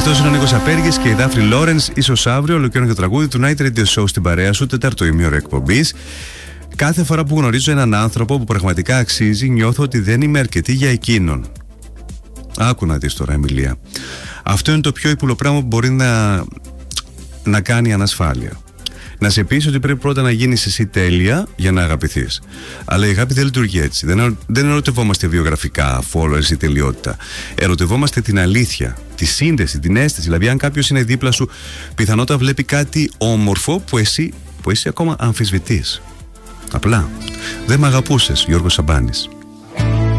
Αυτός είναι ο Νίκος Απέργης και η Δάφνη Λόρενς. Ίσως αύριο ολοκληρώνει το τραγούδι του Night Radio Show στην παρέα σου, τέταρτο ημίωρο εκπομπής. Κάθε φορά που γνωρίζω έναν άνθρωπο που πραγματικά αξίζει, νιώθω ότι δεν είμαι αρκετή για εκείνον. Άκου να δεις τώρα, Εμιλία. Αυτό είναι το πιο ύπουλο πράγμα που μπορεί να κάνει η ανασφάλεια. Να σε πεις ότι πρέπει πρώτα να γίνεις εσύ τέλεια για να αγαπηθείς. Αλλά η αγάπη δεν λειτουργεί έτσι. Δεν ερωτευόμαστε βιογραφικά, followers ή τελειότητα. Ερωτευόμαστε την αλήθεια, τη σύνδεση, την αίσθηση. Δηλαδή, αν κάποιος είναι δίπλα σου, πιθανότατα βλέπει κάτι όμορφο που εσύ ακόμα αμφισβητείς. Απλά δεν μ' αγαπούσες, Γιώργος Σαμπάνης.